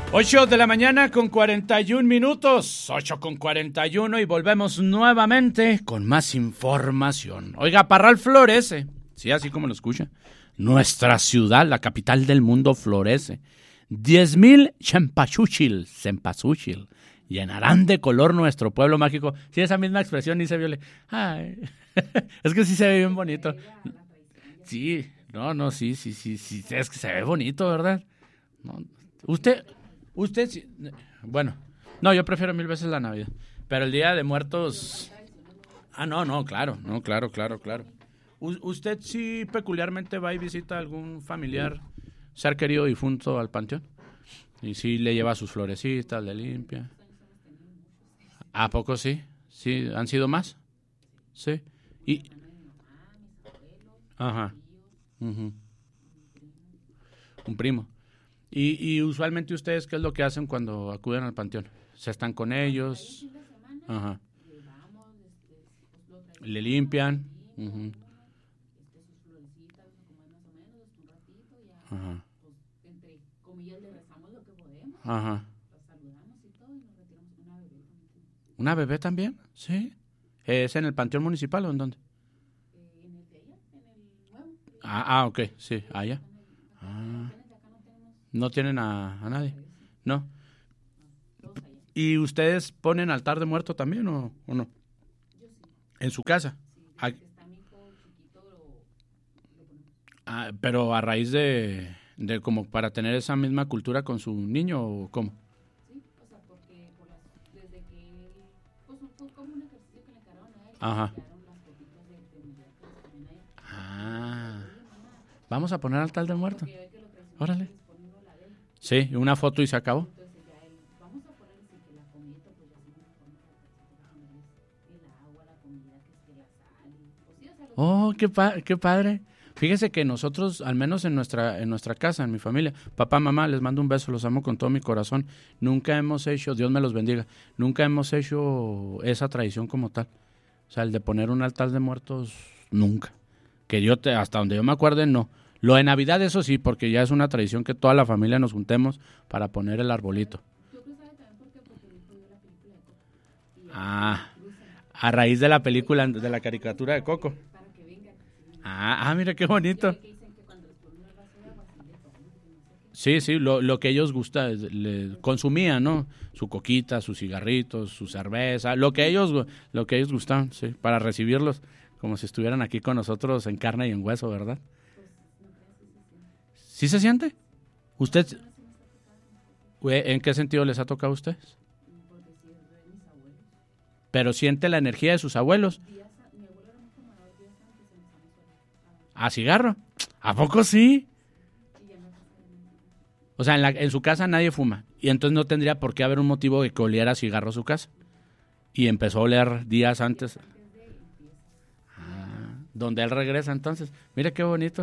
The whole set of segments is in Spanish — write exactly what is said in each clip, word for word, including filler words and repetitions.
ocho de la mañana con cuarenta y un minutos, ocho con cuarenta y uno y volvemos nuevamente con más información. Oiga, Parral florece, sí, así como lo escucha. Nuestra ciudad, la capital del mundo, florece. Diez mil cempasúchil, cempasúchil, llenarán de color nuestro pueblo mágico. Sí, esa misma expresión dice Viole. Ay, es que sí se ve bien bonito. Sí, no, no, sí, sí, sí, sí, es que se ve bonito, ¿verdad? No, usted... Usted, bueno, no, yo prefiero mil veces la Navidad, pero el Día de Muertos, ah, no, no, claro, no, claro, claro, claro. U- ¿Usted sí peculiarmente va y visita a algún familiar, ser querido difunto al panteón? Y sí le lleva sus florecitas, le limpia. ¿A poco sí? ¿Sí? ¿Han sido más? Sí. Y, ajá, ujú. Un primo. Y, y usualmente ustedes, ¿qué es lo que hacen cuando acuden al panteón? ¿Se están con ellos? Ajá. ¿Le limpian? Uh-huh. Ajá. Ajá. ¿Una bebé también? Sí. ¿Es en el panteón municipal o en dónde? Ah, ah, ok, sí, allá. Ah. ¿No tienen a, a nadie? No. ¿Y ustedes ponen altar de muerto también o, o no? ¿En su casa? Ah, ah, pero a raíz de, de como para tener esa misma cultura con su niño o cómo? Ajá. Ah. Vamos a poner altar de muerto. Órale. Sí, una foto y se acabó. Oh, qué, pa- qué padre. Fíjese que nosotros, al menos en nuestra en nuestra casa, en mi familia, papá, mamá, les mando un beso, los amo con todo mi corazón. Nunca hemos hecho, Dios me los bendiga, nunca hemos hecho esa tradición como tal. O sea, el de poner un altar de muertos, nunca. Que yo, te, hasta donde yo me acuerde, no. Lo de Navidad, eso sí, porque ya es una tradición que toda la familia nos juntemos para poner el arbolito. Ah, a raíz de la película, de la caricatura de Coco. Ah, ah, mira qué bonito. Sí, sí, lo, lo que ellos gusta, le consumían, ¿no? Su coquita, sus cigarritos, su cerveza, lo que ellos, lo que ellos gustaban, sí, para recibirlos como si estuvieran aquí con nosotros en carne y en hueso, ¿verdad? ¿Sí se siente? ¿Usted, en qué sentido les ha tocado a ustedes? Pero siente la energía de sus abuelos. ¿A cigarro? ¿A poco sí? O sea, en, la, en su casa nadie fuma. Y entonces no tendría por qué haber un motivo de que oliera cigarro su casa. Y empezó a oler días antes. Ah, donde él regresa entonces. Mira qué bonito.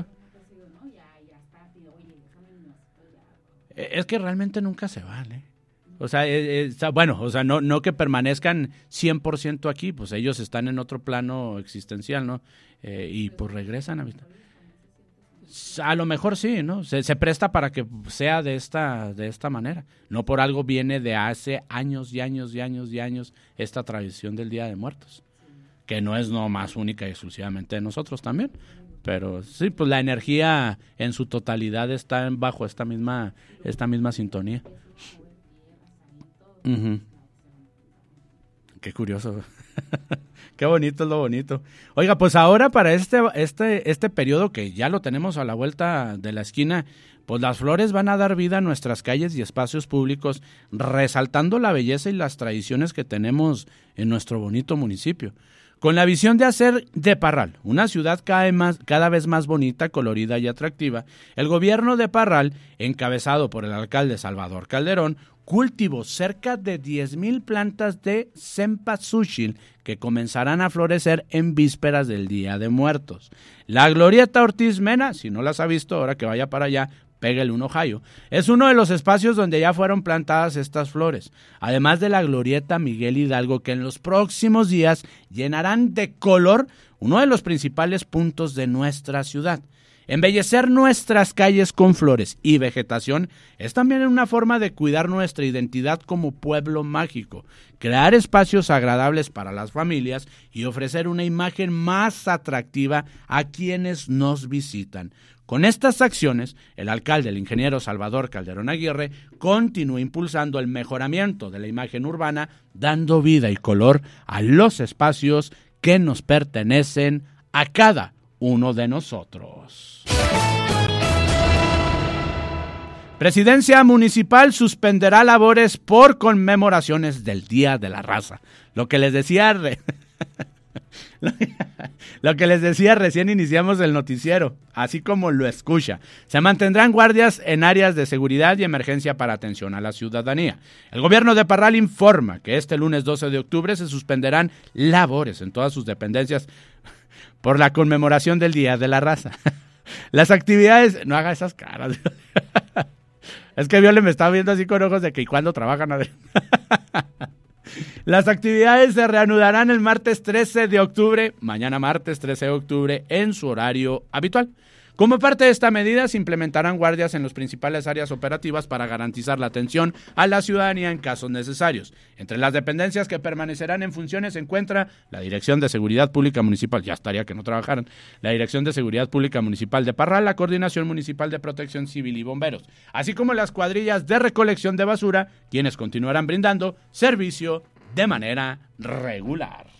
Es que realmente nunca se van, ¿eh? O sea, es, es, bueno, o sea, no, no que permanezcan cien por ciento aquí, pues ellos están en otro plano existencial, ¿no? Eh, y pues regresan a visitar. A lo mejor sí, ¿no? Se, se presta para que sea de esta, de esta manera. No por algo viene de hace años y años y años y años esta tradición del Día de Muertos, que no es nomás única y exclusivamente de nosotros también. Pero sí, pues la energía en su totalidad está bajo esta misma, esta misma sintonía. Uh-huh. Qué curioso. Qué bonito es lo bonito. Oiga, pues ahora para este, este, este periodo que ya lo tenemos a la vuelta de la esquina, pues las flores van a dar vida a nuestras calles y espacios públicos, resaltando la belleza y las tradiciones que tenemos en nuestro bonito municipio. Con la visión de hacer de Parral una ciudad cada, más, cada vez más bonita, colorida y atractiva, el gobierno de Parral, encabezado por el alcalde Salvador Calderón, cultivó cerca de diez mil plantas de cempasúchil que comenzarán a florecer en vísperas del Día de Muertos. La Glorieta Ortiz Mena, si no las ha visto, ahora que vaya para allá, pégale un ojallo. Es uno de los espacios donde ya fueron plantadas estas flores, además de la Glorieta Miguel Hidalgo, que en los próximos días llenarán de color uno de los principales puntos de nuestra ciudad. Embellecer nuestras calles con flores y vegetación es también una forma de cuidar nuestra identidad como pueblo mágico, crear espacios agradables para las familias y ofrecer una imagen más atractiva a quienes nos visitan. Con estas acciones, el alcalde, el ingeniero Salvador Calderón Aguirre, continúa impulsando el mejoramiento de la imagen urbana, dando vida y color a los espacios que nos pertenecen a cada uno de nosotros. Presidencia Municipal suspenderá labores por conmemoraciones del Día de la Raza. Lo que les decía... Re... Lo que les decía, recién iniciamos el noticiero, así como lo escucha. Se mantendrán guardias en áreas de seguridad y emergencia para atención a la ciudadanía. El gobierno de Parral informa que este lunes doce de octubre se suspenderán labores en todas sus dependencias por la conmemoración del Día de la Raza. Las actividades... No haga esas caras. Es que Viole me está viendo así con ojos de que ¿y cuándo trabajan? Las actividades se reanudarán el martes trece de octubre, mañana martes trece de octubre, en su horario habitual. Como parte de esta medida, se implementarán guardias en las principales áreas operativas para garantizar la atención a la ciudadanía en casos necesarios. Entre las dependencias que permanecerán en funciones se encuentra la Dirección de Seguridad Pública Municipal, ya estaría que no trabajaran, la Dirección de Seguridad Pública Municipal de Parral, la Coordinación Municipal de Protección Civil y Bomberos, así como las cuadrillas de recolección de basura, quienes continuarán brindando servicio de manera regular.